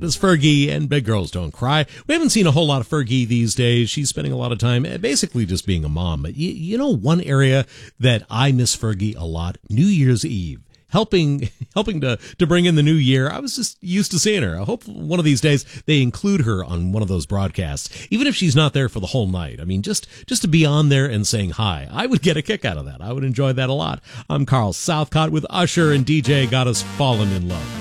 Miss Fergie and Big Girls Don't Cry. We haven't seen a whole lot of Fergie these days. She's spending a lot of time basically just being a mom. But you know, one area that I miss Fergie a lot, New Year's Eve. Helping to bring in the new year. I was just used to seeing her. I hope one of these days they include her on one of those broadcasts, even if she's not there for the whole night. I mean, just to be on there and saying hi, I would get a kick out of that. I would enjoy that a lot. I'm Carl Southcott with Usher and DJ Got Us Fallen in Love.